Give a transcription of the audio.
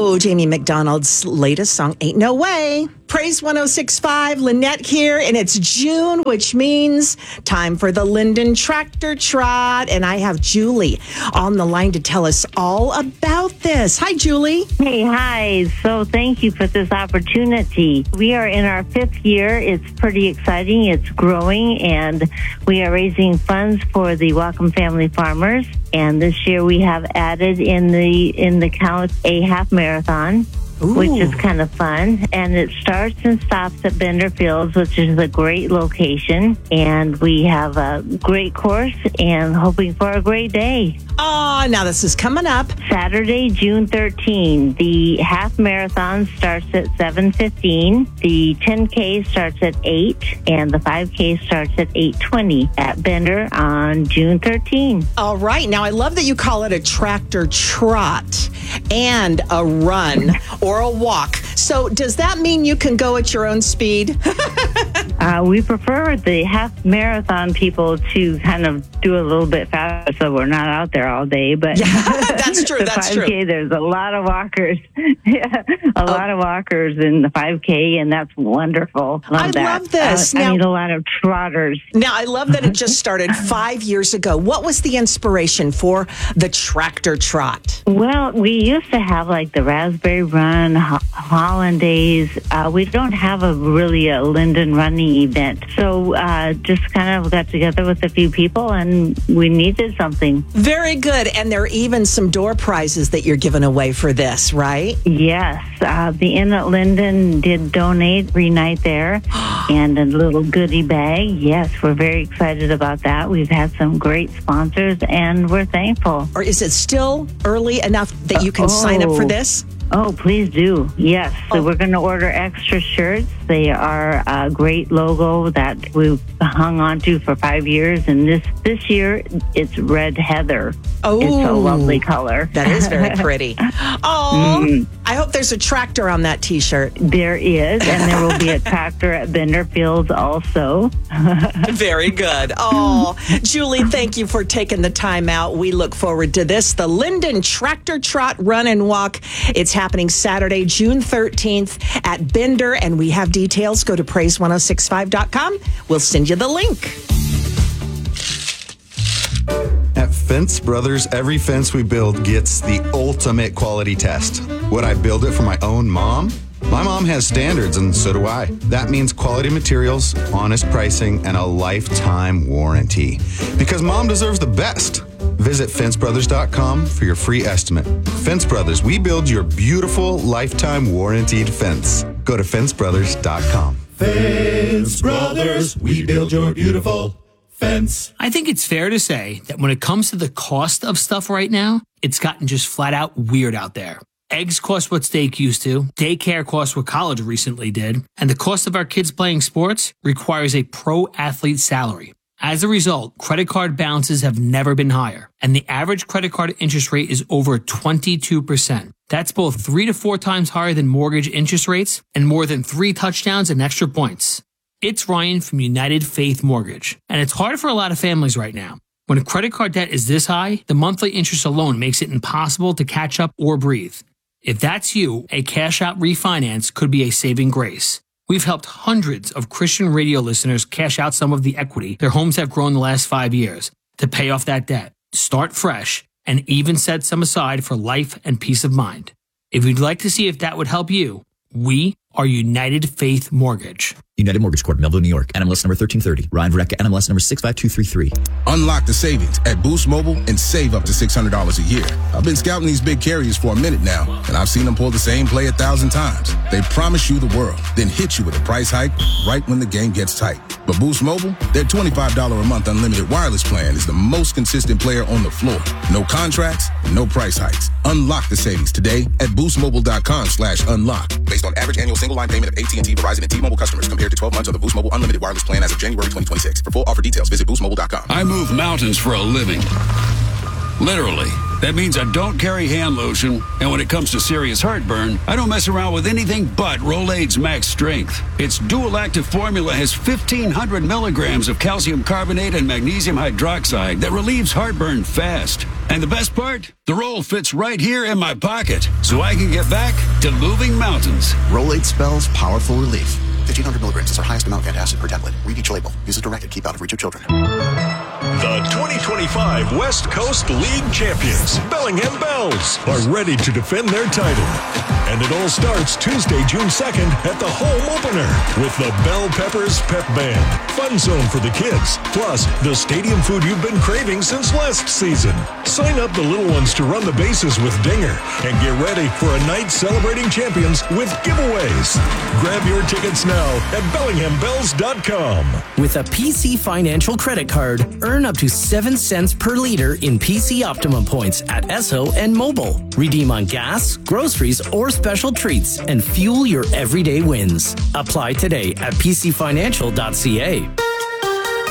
Jamie McDonald's latest song, Ain't No Way. Praise 106.5, Lynette here, and it's June, which means time for the Linden Tractor Trot. And I have Julie on the line to tell us all about this. Hi, Julie. Hey, hi. So thank you for this opportunity. We are in our 5th year. It's pretty exciting. It's growing, and we are raising funds for the Whatcom Family Farmers. And this year we have added in the count a half marathon. Ooh. Which is kind of fun. And it starts and stops at Bender Fields, which is a great location. And we have a great course and hoping for a great day. Oh, now this is coming up. Saturday, June 13. The half marathon starts at 7:15. The 10K starts at 8. And the 5K starts at 8:20 at Bender on June 13. All right. Now, I love that you call it a tractor trot and a run or a walk. So does that mean you can go at your own speed? We prefer the half marathon people to kind of do a little bit faster so we're not out there all day. But yeah, that's true. That's 5K, true. There's a lot of walkers. A lot of walkers in the 5K, and that's wonderful. I love this. I need a lot of trotters. Now, I love that it just started 5 years ago. What was the inspiration for the tractor trot? Well, we used to have like the Raspberry Run, Hollandaise. We don't have a Linden running event. So just kind of got together with a few people and we needed something. Very good. And there are even some door prizes that you're giving away for this, right? Yes. The Inn at Linden did donate every night there and a little goodie bag. Yes, we're very excited about that. We've had some great sponsors and we're thankful. Or is it still early enough that you can sign up for this? Oh, please do. Yes. So we're going to order extra shirts. They are a great logo that we've hung on to for 5 years. And this year, it's red heather. Oh, it's a lovely color. That is very pretty. Oh, I hope there's a tractor on that T-shirt. There is. And there will be a tractor at Bender Fields also. Very good. Oh, Julie, thank you for taking the time out. We look forward to this. The Linden Tractor Trot Run and Walk. It's happening Saturday, June 13th at Bender, and we have details. Go to praise1065.com. We'll send you the link. At Fence Brothers, every fence we build gets the ultimate quality test. Would I build it for my own mom? My mom has standards, and so do I. That means quality materials, honest pricing, and a lifetime warranty. Because mom deserves the best. Visit fencebrothers.com for your free estimate. Fence Brothers, we build your beautiful lifetime warranted fence. Go to fencebrothers.com. Fence Brothers, we build your beautiful fence. I think it's fair to say that when it comes to the cost of stuff right now, it's gotten just flat out weird out there. Eggs cost what steak used to, daycare costs what college recently did, and the cost of our kids playing sports requires a pro athlete salary. As a result, credit card balances have never been higher, and the average credit card interest rate is over 22%. That's both 3 to 4 times higher than mortgage interest rates and more than 3 touchdowns and extra points. It's Ryan from United Faith Mortgage, and it's hard for a lot of families right now. When a credit card debt is this high, the monthly interest alone makes it impossible to catch up or breathe. If that's you, a cash-out refinance could be a saving grace. We've helped hundreds of Christian radio listeners cash out some of the equity their homes have grown the last 5 years to pay off that debt, start fresh, and even set some aside for life and peace of mind. If you'd like to see if that would help you, we are United Faith Mortgage. United Mortgage Corp, Melville, New York. NMLS number 1330. Ryan Verrecka, NMLS number 65233. Unlock the savings at Boost Mobile and save up to $600 a year. I've been scouting these big carriers for a minute now, and I've seen them pull the same play 1,000 times. They promise you the world, then hit you with a price hike right when the game gets tight. But Boost Mobile, their $25 a month unlimited wireless plan is the most consistent player on the floor. No contracts, no price hikes. Unlock the savings today at boostmobile.com/unlock. Based on average annual single line payment of AT&T, Verizon, and T-Mobile customers compared to 12 months of the Boost Mobile unlimited wireless plan as of January 2026. For full offer details, visit boostmobile.com. I move mountains for a living. Literally. That means I don't carry hand lotion, and when it comes to serious heartburn, I don't mess around with anything but Rolaids Max Strength. Its dual-active formula has 1,500 milligrams of calcium carbonate and magnesium hydroxide that relieves heartburn fast. And the best part? The roll fits right here in my pocket, so I can get back to moving mountains. Rolade spells powerful relief. 1,500 milligrams is our highest amount of antacid per tablet. Read each label. Use as directed. Keep out of reach of children. The 2025 West Coast League champions, Bellingham Bells, are ready to defend their title. And it all starts Tuesday, June 2nd at the home opener with the Bell Peppers Pep Band. Fun zone for the kids, plus the stadium food you've been craving since last season. Sign up the little ones to run the bases with Dinger and get ready for a night celebrating champions with giveaways. Grab your tickets now at BellinghamBells.com. With a PC Financial credit card, earn up to 7 cents per liter in PC Optimum points at Esso and Mobile. Redeem on gas, groceries, or special treats and fuel your everyday wins. Apply today at PCFinancial.ca.